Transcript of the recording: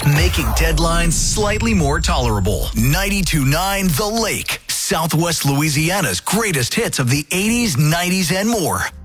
making deadlines slightly more tolerable. 92.9 The Lake, Southwest Louisiana's greatest hits of the 80s, 90s, and more.